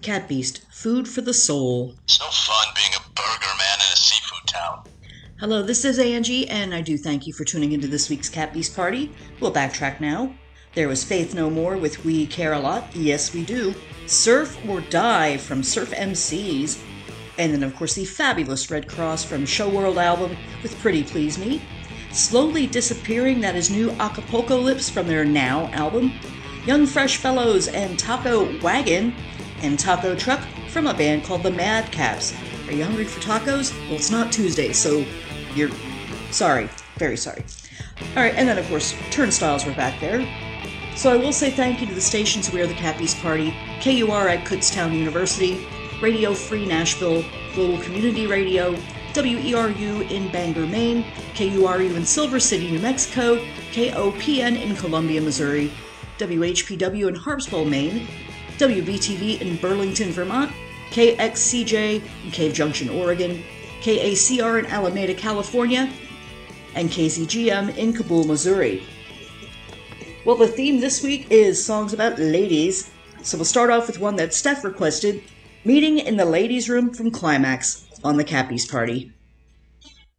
Cat Beast, food for the soul. It's no fun being a burger man in a seafood town. Hello, this is Angie, and I do thank you for tuning into this week's Cat Beast Party. We'll backtrack now. There was Faith No More with We Care a Lot, Yes We Do. Surf or Die from Surf MCs. And then, of course, the fabulous Red Cross from Show World album with Pretty Please Me. Slowly Disappearing, that is new Acapulco Lips from their Now album. Young Fresh Fellows and Taco Wagon and Taco Truck from a band called the Mad Caps. Are you hungry for tacos? Well, it's not Tuesday, so you're sorry. Very sorry. Alright, and then of course, Turnstiles were back there. So I will say thank you to the stations We Are the Cat Beast Party, KUR at Kutztown University, Radio Free Nashville, Global Community Radio, WERU in Bangor, Maine, KURU in Silver City, New Mexico, KOPN in Columbia, Missouri, WHPW in Harpswell, Maine, WBTV in Burlington, Vermont, KXCJ in Cave Junction, Oregon, KACR in Alameda, California, and KZGM in Kabul, Missouri. Well, the theme this week is songs about ladies, so we'll start off with one that Steph requested, Meeting in the Ladies' Room from Climax on the Cat Beast Party.